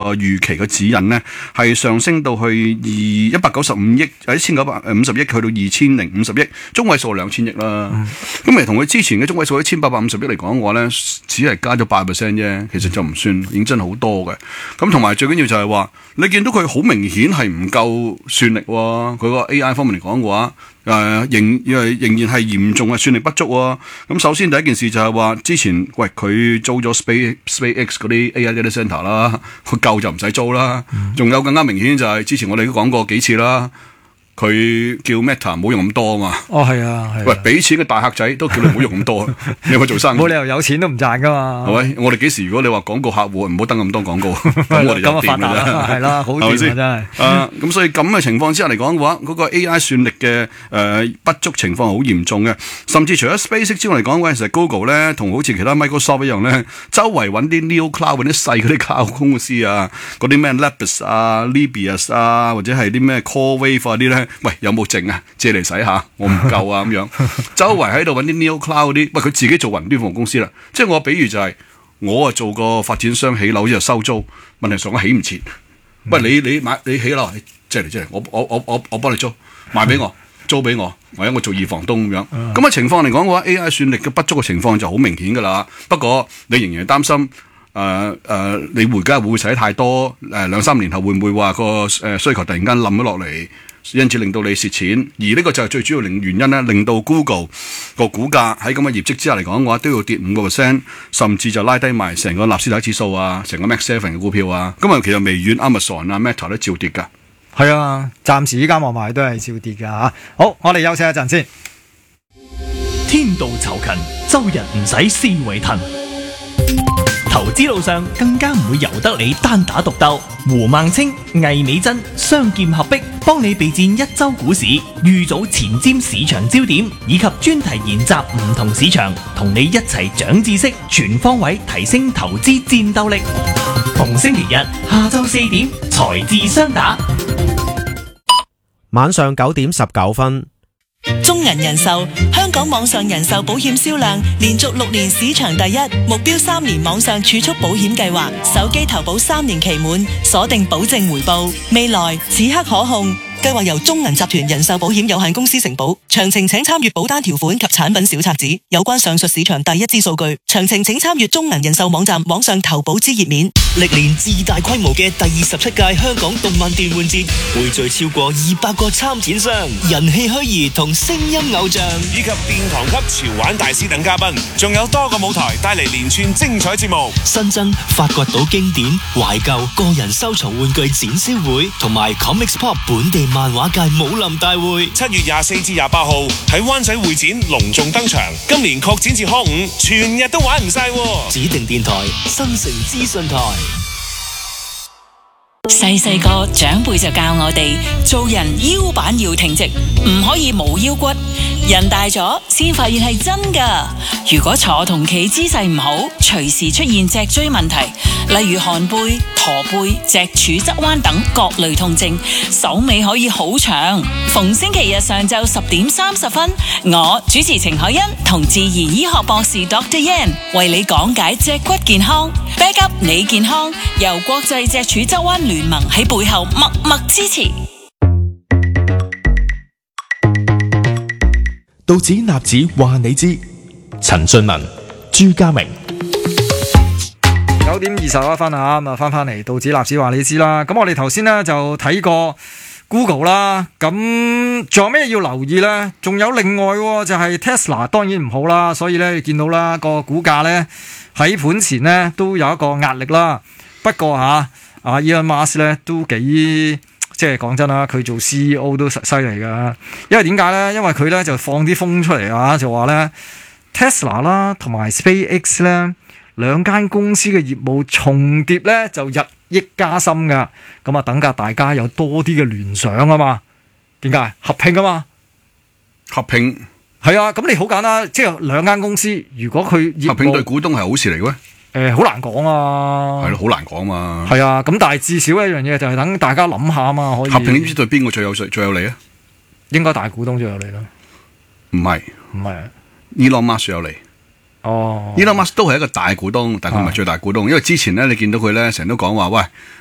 預期嘅指引呢，係上升到去195億1950億去到2050億，中位數2000億啦。咁咪同佢之前嘅中位數1850億嚟講嘅話呢，只係加咗8% 啫，其實就唔算，已經真係好多嘅。咁同埋最緊要就係話，你見到佢好明顯係唔夠算力喎，佢個 AI 方面嚟講嘅話。仍然係嚴重嘅算力不足喎。咁首先第一件事就係話，之前佢租咗 SpaceX 嗰啲 AI data center 啦，佢夠就唔使租啦。仲有更加明顯就係之前我哋都講過幾次啦。佢叫 Meta 唔好用咁多啊嘛。 哦，係啊，係。 喂，俾錢嘅大客仔都叫你唔好用咁多，你有冇做生意？ 冇理由有錢都唔賺噶嘛。 係咪？我哋幾時如果你話廣告客戶唔好登咁多廣告，咁我哋就掂㗎啦。 係啦，好掂啊真係。 咁所以咁嘅情況之下嚟講嘅話，嗰個 AI 算力嘅不足情況好嚴重嘅。甚至除咗 SpaceX 之外嚟講嘅話，其實 Google 咧同好似其他 Microsoft 一樣咧，周圍揾啲 Neo Cloud 揾啲細嗰啲 cloud 公司啊，嗰啲咩 Lapis 啊、Libius 啊，或者係啲咩 CoreWeave 嗰啲咧。喂，有冇剩啊？借嚟使下，我唔夠啊咁樣。周圍喺度揾啲 Neo Cloud 嗰啲，喂，佢自己做雲端服務公司啦。即係我比喻就係，我啊做個發展商起樓之後收租，問題上我起唔切。喂，你起樓，借嚟，我幫你租，賣俾我，租俾我，或者我做二房東咁樣。咁嘅情況嚟講嘅話，AI 算力嘅不足嘅情況就好明顯㗎啦。不過你仍然係擔心。你而家會唔會使得太多？2-3年後會唔會話個需求突然間冧咗落嚟，因此令到你蝕錢？而呢個就係最主要原因咧，令到 Google 個股價喺咁嘅業績之下嚟講嘅話，都要跌5%，甚至就拉低埋成個納斯達克指數啊，成個 Max 7嘅股票啊。今日其實微軟、Amazon 啊、Meta 都照跌㗎。 係啊，暫時依家望埋都係照跌㗎嚇。好，我哋休息一陣先。 天道酬勤，周日唔使思維騰。投資路上更加唔會由得你單打獨鬥，胡孟青、魏美珍雙劍合璧，幫你備戰一周股市，預早前瞻市場焦點，以及專題研習唔同市場，同你一齊長知識，全方位提升投資戰鬥力。逢星期日下晝4點，財智雙打， 晚上9點19分。 中銀人壽香港網上人壽保險銷量連續6年市場第一，目標3年網上儲蓄保險計劃，手機投保3年期滿，鎖定保證回報，未來此刻可控。計劃由中銀集團人壽保險有限公司承保，詳情請參閱保單條款及產品小冊子。有關上述市場第一支數據，詳情請參閱中銀人壽網站網上投保之頁面。 歷年至大規模嘅第27屆香港動漫電玩節，匯聚超過200個參展商、人氣虛擬同聲音偶像， 以及殿堂級潮玩大師等嘉賓，仲有多個舞台帶嚟連串精彩節目。 新增發掘到經典、懷舊、個人收藏玩具展銷會，同埋 Comics Pop 本地漫畫界武林大會 ，7月24至28號喺灣仔會展隆重登場。今年擴展至康5，全日都玩唔晒。 指定電台新城資訊台。 細個長輩就教我哋做人腰板要挺直，唔可以冇腰骨。人大咗先發現係真噶。如果坐同企姿勢唔好，隨時出現脊椎問題，例如寒背、駝背、脊柱側彎等各類痛症，手尾可以好長。逢星期日上晝10點30分，我主持程海欣同自然醫學博士 Dr. Yan 為你講解脊骨健康，back up 你健康，由國際脊柱側彎聯盟喺背後默默支持。 道指納指話你知，陳俊文、朱家明。 9點21分啊，咁啊翻嚟道指納指話你知啦。咁我哋頭先呢就睇過 Google 啦，咁仲有咩要留意呢？仲有另外就係 Tesla 當然唔好啦，所以呢你見到啦個股價呢喺盤前呢都有一個壓力啦。不過Elon Musk 咧都幾即係講真啦，佢做 CEO 都犀利噶。因為點解咧？因為佢咧就放啲風出嚟啊，就話咧 Tesla 啦同埋 SpaceX 咧兩間公司嘅業務重疊咧就日益加深噶。咁啊，等架大家有多啲嘅聯想啊嘛。點解？合併啊嘛。 合併係啊，咁你好簡單，即係兩間公司如果佢業務合併對股東係好事嚟嘅咩？ 好難講啊， 係咯，好難講嘛。 係啊，咁但係至少一樣嘢就係等大家諗下啊嘛，可以合併呢啲對邊個最有利啊？ 應該大股東最有利啦。 唔係Elon Musk 最有利。 哦， Elon Musk 都係一個大股東，但佢唔係最大股東，因為之前咧你見到佢咧成日都講話，喂，